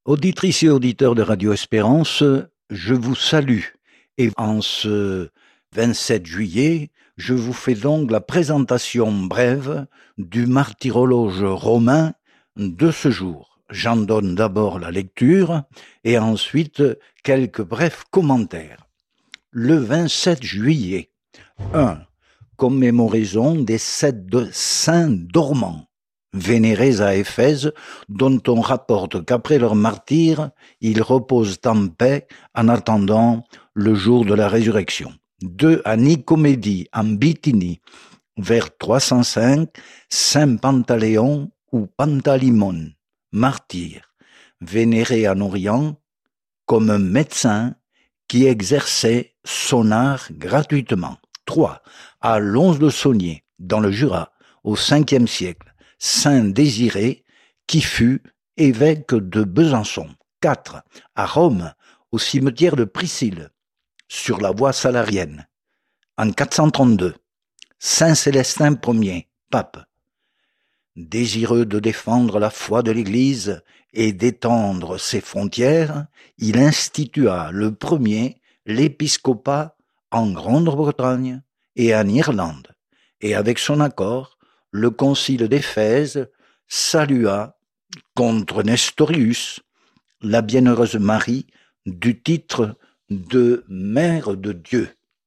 Auditrices et auditeurs de Radio Espérance, je vous salue. Et en ce 27 juillet, je vous fais donc la présentation brève du martyrologe romain de ce jour. J'en donne d'abord la lecture et ensuite quelques brefs commentaires. Le 27 juillet, 1. Commémoraison des 7 saints dormants, vénérés à Éphèse, dont on rapporte qu'après leur martyre, ils reposent en paix en attendant le jour de la résurrection. 2. À Nicomédie, en Bithynie, vers 305, Saint Pantaléon ou Pantalimon, martyr, vénéré en Orient comme un médecin qui exerçait son art gratuitement. 3. À Lons-le-Saunier, dans le Jura, au 5e siècle, Saint Désiré, qui fut évêque de Besançon. 4. À Rome, au cimetière de Priscille, sur la voie salarienne, en 432. Saint Célestin Ier, pape. Désireux de défendre la foi de l'Église et d'étendre ses frontières, il institua le premier l'épiscopat en Grande-Bretagne et en Irlande, et avec son accord, le concile d'Éphèse salua contre Nestorius la bienheureuse Marie du titre de Mère de Dieu.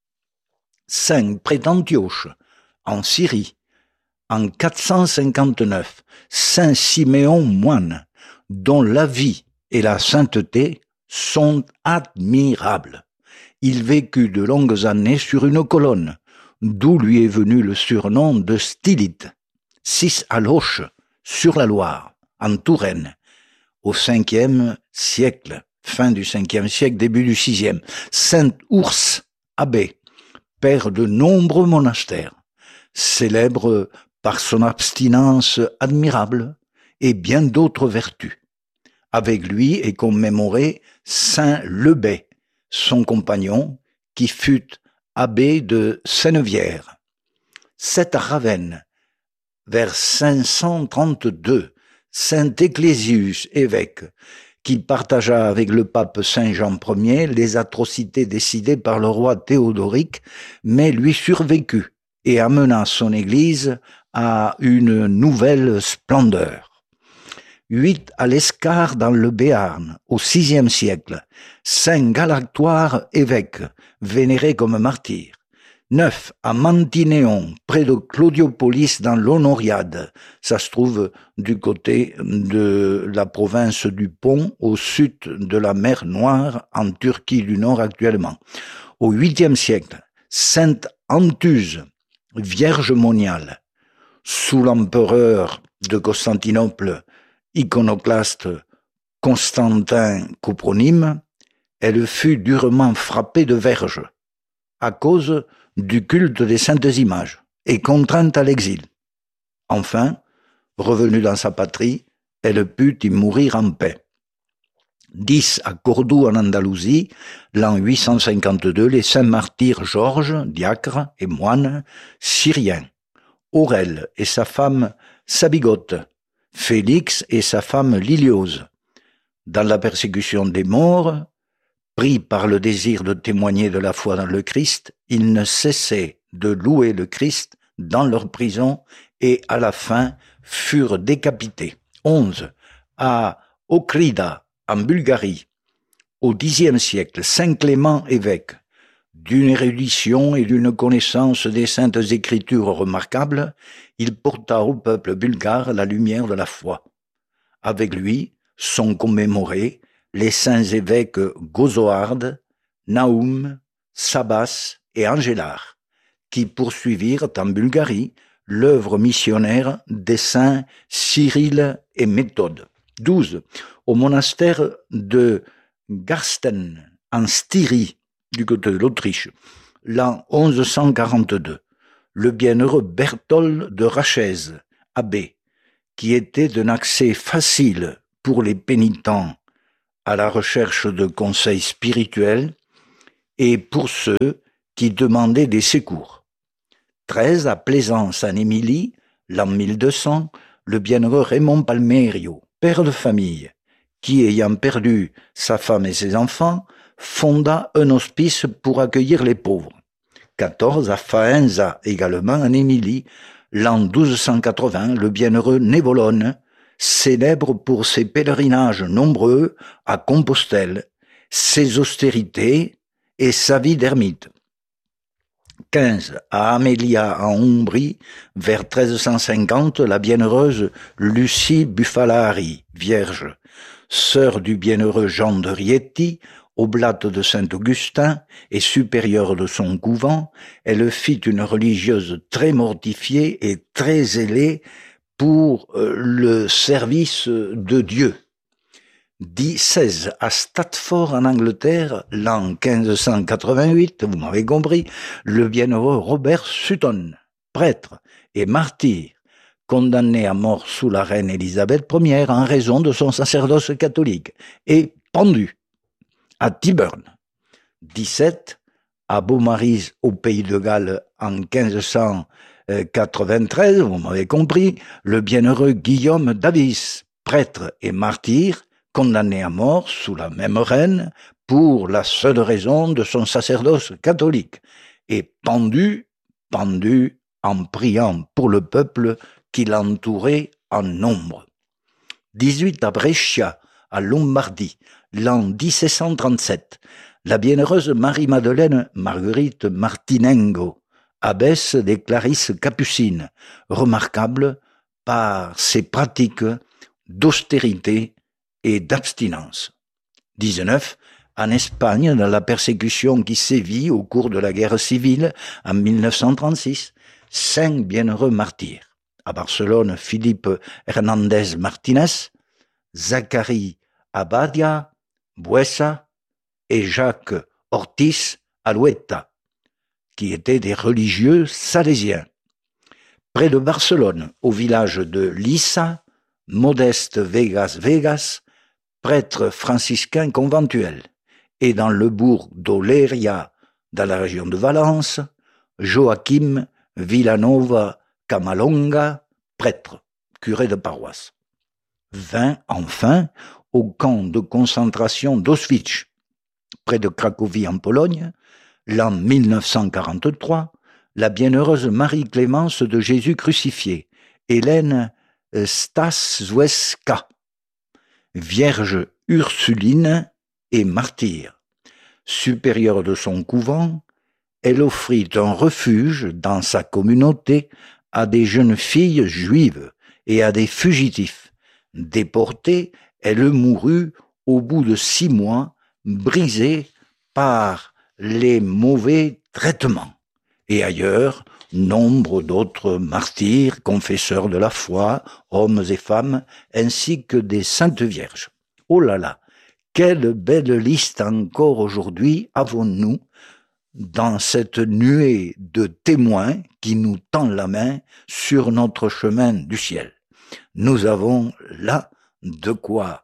5. Près d'Antioche, en Syrie, en 459, Saint Siméon moine, dont la vie et la sainteté sont admirables. Il vécut de longues années sur une colonne, d'où lui est venu le surnom de Stylite. 6. À Loches, sur la Loire, en Touraine, au 5e siècle, fin du 5e siècle, début du 6e. Saint Ours, abbé, père de nombreux monastères, célèbre par son abstinence admirable et bien d'autres vertus. Avec lui est commémoré Saint Lebet, son compagnon, qui fut abbé de Sennevières. 7. À Ravenne, vers 532, Saint Ecclésius, évêque, qui partagea avec le pape Saint Jean Ier les atrocités décidées par le roi Théodoric, mais lui survécut et amena son Église à une nouvelle splendeur. 8. À l'Escar dans le Béarn, au 6e siècle, Saint Galactoire, évêque, vénéré comme martyr. 9. À Mantinéon, près de Claudiopolis dans l'Honoriade, ça se trouve du côté de la province du Pont, au sud de la mer Noire, en Turquie du Nord actuellement. Au 8e siècle, Sainte Anthuse, vierge moniale, sous l'empereur de Constantinople, iconoclaste Constantin Copronime, elle fut durement frappée de verge à cause du culte des saintes images et contrainte à l'exil. Enfin, revenue dans sa patrie, elle put y mourir en paix. 10. À Cordoue en Andalousie, l'an 852, les saints martyrs Georges, diacre et moine, syriens, Aurèle et sa femme Sabigote, Félix et sa femme Liliose. Dans la persécution des morts, pris par le désir de témoigner de la foi dans le Christ, ils ne cessaient de louer le Christ dans leur prison et à la fin furent décapités. 11. À Okrida, en Bulgarie, au Xe siècle, Saint Clément évêque, d'une érudition et d'une connaissance des saintes écritures remarquables, il porta au peuple bulgare la lumière de la foi. Avec lui sont commémorés les saints évêques Gozoard, Naoum, Sabas et Angélar, qui poursuivirent en Bulgarie l'œuvre missionnaire des saints Cyrille et Méthode. 12. Au monastère de Garsten, en Styrie, du côté de l'Autriche, l'an 1142, le bienheureux Berthold de Rachèze, abbé, qui était d'un accès facile pour les pénitents à la recherche de conseils spirituels et pour ceux qui demandaient des secours. 13. À Plaisance en Émilie, l'an 1200, le bienheureux Raymond Palmerio, père de famille, qui, ayant perdu sa femme et ses enfants, fonda un hospice pour accueillir les pauvres. 14 à Faenza, également en Émilie, l'an 1280, le bienheureux Névolone, célèbre pour ses pèlerinages nombreux à Compostelle, ses austérités et sa vie d'ermite. 15 à Amélia en Ombrie, vers 1350, la bienheureuse Lucie Buffalari, vierge, sœur du bienheureux Jean de Rieti, oblate de Saint-Augustin et supérieure de son couvent, elle fit une religieuse très mortifiée et très zélée pour le service de Dieu. 16 à Stratford en Angleterre, l'an 1588, vous m'avez compris, le bienheureux Robert Sutton, prêtre et martyr, condamné à mort sous la reine Élisabeth Ier en raison de son sacerdoce catholique, et pendu à Tyburn. 17 à Beaumaris au Pays de Galles en 1593, vous m'avez compris, le bienheureux Guillaume d'Avis, prêtre et martyr, condamné à mort sous la même reine pour la seule raison de son sacerdoce catholique, et pendu en priant pour le peuple qui l'entourait en nombre. 18 à Brescia, à Lombardie, l'an 1737, la bienheureuse Marie-Madeleine Marguerite Martinengo, abbesse des Clarisses capucines, remarquable par ses pratiques d'austérité et d'abstinence. 19. En Espagne, dans la persécution qui sévit au cours de la guerre civile en 1936, 5 bienheureux martyrs. À Barcelone, Philippe Hernández Martínez, Zacharie Abadia, Buesa et Jacques Ortiz Alueta, qui étaient des religieux salésiens. Près de Barcelone, au village de Lissa, Modeste Vegas, prêtre franciscain conventuel, et dans le bourg d'Oleria, dans la région de Valence, Joachim Villanova Camalonga, prêtre, curé de paroisse. 20, enfin, au camp de concentration d'Auschwitz, près de Cracovie en Pologne, l'an 1943, la bienheureuse Marie-Clémence de Jésus crucifié, Hélène Staswecka, vierge ursuline et martyre. Supérieure de son couvent, elle offrit un refuge dans sa communauté à des jeunes filles juives et à des fugitifs. Déportée, elle mourut au bout de 6 mois, brisée par les mauvais traitements. Et ailleurs, nombre d'autres martyrs, confesseurs de la foi, hommes et femmes, ainsi que des saintes vierges. Oh là là, quelle belle liste encore aujourd'hui avons-nous dans cette nuée de témoins qui nous tend la main sur notre chemin du ciel. Nous avons là de quoi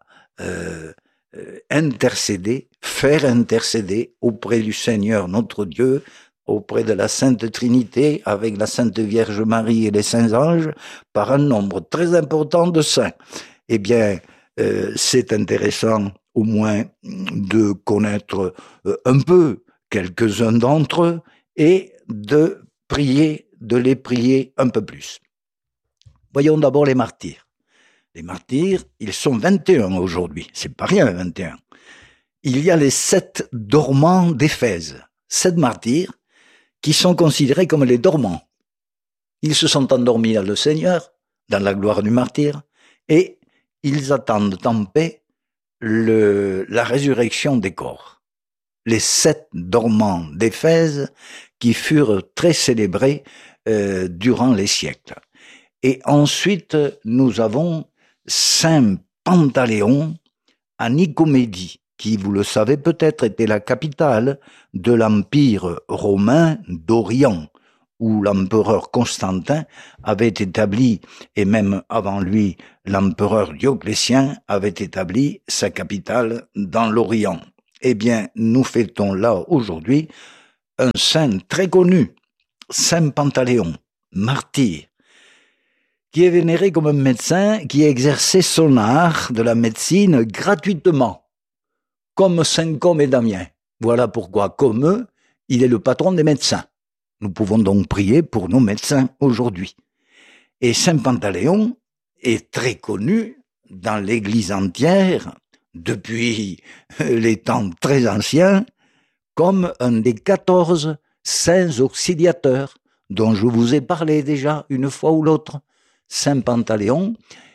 intercéder, faire intercéder auprès du Seigneur notre Dieu, auprès de la Sainte Trinité, avec la Sainte Vierge Marie et les saints anges, par un nombre très important de saints. Eh bien, c'est intéressant au moins de connaître un peu quelques-uns d'entre eux et de les prier un peu plus. Voyons d'abord les martyrs. Les martyrs, ils sont 21 aujourd'hui, c'est pas rien 21. Il y a les 7 dormants d'Éphèse, 7 martyrs qui sont considérés comme les dormants. Ils se sont endormis dans le Seigneur, dans la gloire du martyr, et ils attendent en paix la résurrection des corps. Les 7 dormants d'Éphèse qui furent très célébrés durant les siècles. Et ensuite, nous avons Saint Pantaléon à Nicomédie, qui, vous le savez peut-être, était la capitale de l'Empire romain d'Orient, où l'empereur Constantin avait établi, et même avant lui, l'empereur Dioclétien avait établi sa capitale dans l'Orient. Eh bien, nous fêtons là aujourd'hui un saint très connu, Saint Pantaléon, martyr, qui est vénéré comme un médecin qui exerçait son art de la médecine gratuitement, comme Saint Côme et Damien. Voilà pourquoi, comme eux, il est le patron des médecins. Nous pouvons donc prier pour nos médecins aujourd'hui. Et Saint Pantaléon est très connu dans l'Église entière, depuis les temps très anciens, comme un des 14 saints auxiliateurs dont je vous ai parlé déjà une fois ou l'autre. Saint Pantaléon,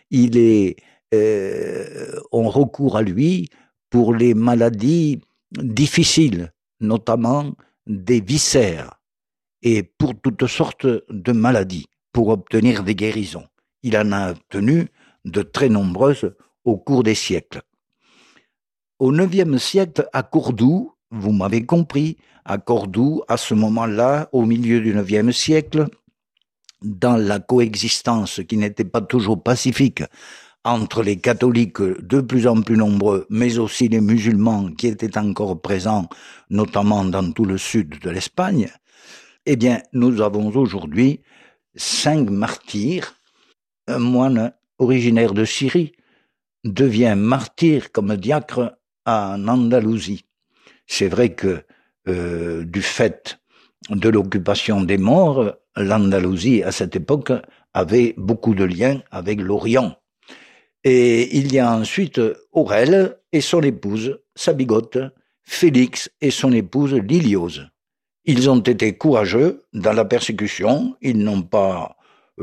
on recourt à lui pour les maladies difficiles, notamment des viscères, et pour toutes sortes de maladies, pour obtenir des guérisons. Il en a obtenu de très nombreuses au cours des siècles. Au IXe siècle, à Cordoue, vous m'avez compris, à Cordoue, à ce moment-là, au milieu du IXe siècle, dans la coexistence qui n'était pas toujours pacifique entre les catholiques de plus en plus nombreux, mais aussi les musulmans qui étaient encore présents, notamment dans tout le sud de l'Espagne, eh bien, nous avons aujourd'hui 5 martyrs. Un moine originaire de Syrie devient martyr comme diacre en Andalousie. C'est vrai que du fait de l'occupation des morts, l'Andalousie, à cette époque, avait beaucoup de liens avec l'Orient. Et il y a ensuite Aurèle et son épouse, sa bigote, Félix et son épouse, Liliose. Ils ont été courageux dans la persécution, ils n'ont pas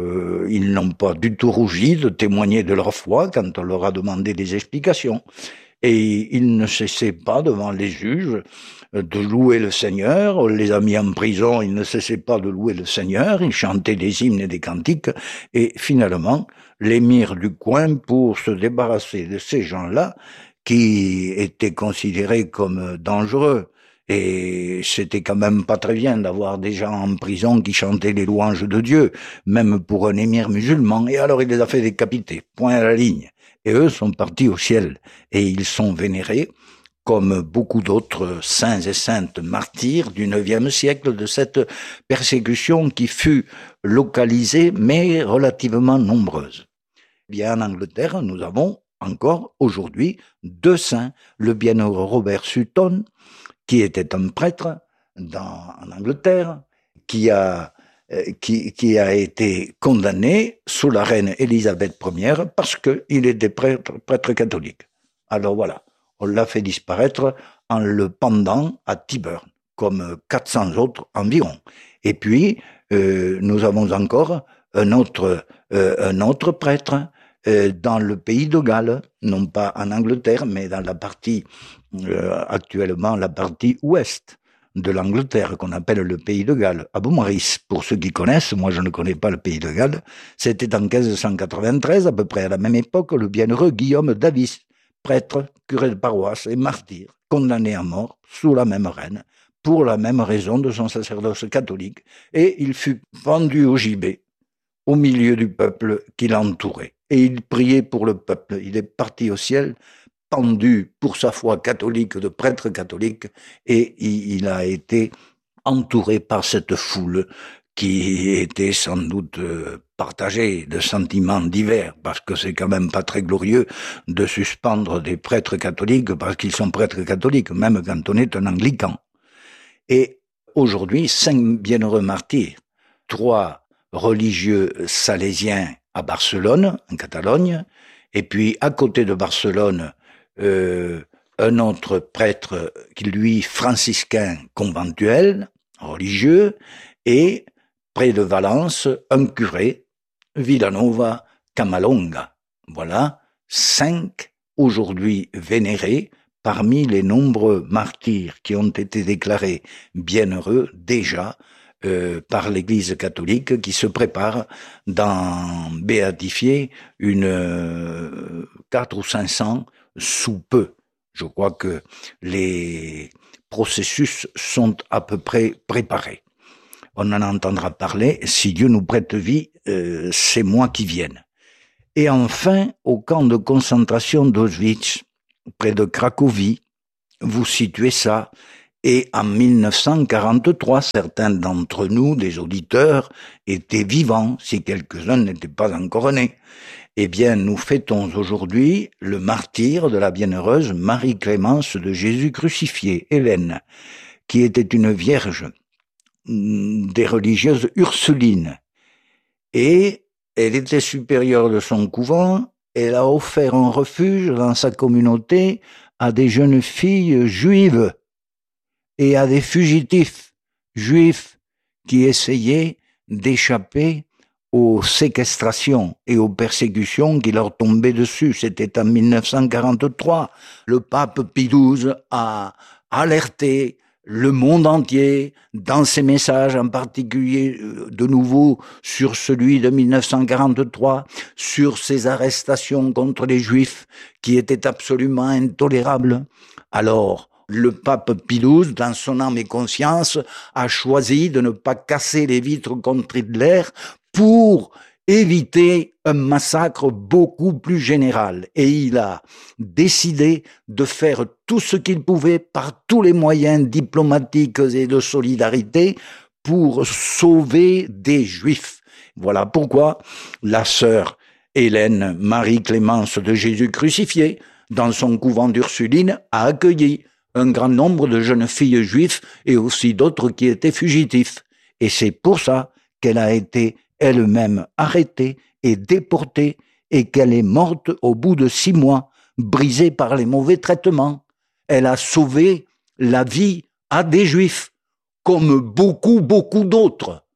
du tout rougi de témoigner de leur foi quand on leur a demandé des explications. Et ils ne cessaient pas devant les juges de louer le Seigneur. On les a mis en prison, ils ne cessaient pas de louer le Seigneur. Ils chantaient des hymnes et des cantiques. Et finalement, l'émir du coin, pour se débarrasser de ces gens-là, qui étaient considérés comme dangereux, et c'était quand même pas très bien d'avoir des gens en prison qui chantaient les louanges de Dieu, même pour un émir musulman. Et alors il les a fait décapiter, point à la ligne. Et eux sont partis au ciel. Et ils sont vénérés comme beaucoup d'autres saints et saintes martyrs du IXe siècle de cette persécution qui fut localisée mais relativement nombreuse. Bien, en Angleterre, nous avons encore aujourd'hui 2 saints. Le bienheureux Robert Sutton, qui était un prêtre en Angleterre, qui a été condamné sous la reine Élisabeth Ier parce qu'il était prêtre catholique. Alors voilà, on l'a fait disparaître en le pendant à Tyburn, comme 400 autres environ. Et puis, nous avons encore un autre prêtre dans le pays de Galles, non pas en Angleterre, mais dans la partie, actuellement la partie ouest de l'Angleterre, qu'on appelle le pays de Galles, à Beaumaris. Pour ceux qui connaissent, moi je ne connais pas le pays de Galles, c'était en 1593, à peu près à la même époque, le bienheureux Guillaume Davis, prêtre, curé de paroisse et martyr, condamné à mort sous la même reine, pour la même raison de son sacerdoce catholique, et il fut pendu au gibet, au milieu du peuple qui l'entourait. Et il priait pour le peuple. Il est parti au ciel, pendu pour sa foi catholique de prêtre catholique, et il a été entouré par cette foule qui était sans doute partagée de sentiments divers, parce que c'est quand même pas très glorieux de suspendre des prêtres catholiques parce qu'ils sont prêtres catholiques, même quand on est un anglican. Et aujourd'hui, 5 bienheureux martyrs, 3 religieux salésiens à Barcelone, en Catalogne, et puis à côté de Barcelone, un autre prêtre qui, lui, franciscain conventuel, religieux, et près de Valence, un curé, Villanova Camalonga. Voilà 5 aujourd'hui vénérés parmi les nombreux martyrs qui ont été déclarés bienheureux déjà par l'Église catholique, qui se prépare d'en béatifier 400 ou 500 sous peu. Je crois que les processus sont à peu près préparés. On en entendra parler, si Dieu nous prête vie, ces mois qui viennent. Et enfin, au camp de concentration d'Auschwitz, près de Cracovie, vous situez ça, Et en 1943, certains d'entre nous, des auditeurs, étaient vivants, si quelques-uns n'étaient pas encore nés. Eh bien, nous fêtons aujourd'hui le martyre de la bienheureuse Marie-Clémence de Jésus crucifié, Hélène, qui était une vierge des religieuses ursulines. Et elle était supérieure de son couvent, elle a offert un refuge dans sa communauté à des jeunes filles juives et à des fugitifs juifs qui essayaient d'échapper aux séquestrations et aux persécutions qui leur tombaient dessus. C'était en 1943. Le pape Pie XII a alerté le monde entier dans ses messages, en particulier de nouveau sur celui de 1943, sur ces arrestations contre les Juifs qui étaient absolument intolérables. Alors, le pape Pie XII, dans son âme et conscience, a choisi de ne pas casser les vitres contre Hitler pour éviter un massacre beaucoup plus général. Et il a décidé de faire tout ce qu'il pouvait par tous les moyens diplomatiques et de solidarité pour sauver des Juifs. Voilà pourquoi la sœur Hélène Marie-Clémence de Jésus crucifié, dans son couvent d'Ursuline, a accueilli un grand nombre de jeunes filles juives et aussi d'autres qui étaient fugitifs. Et c'est pour ça qu'elle a été elle-même arrêtée et déportée et qu'elle est morte au bout de 6 mois, brisée par les mauvais traitements. Elle a sauvé la vie à des juifs, comme beaucoup d'autres.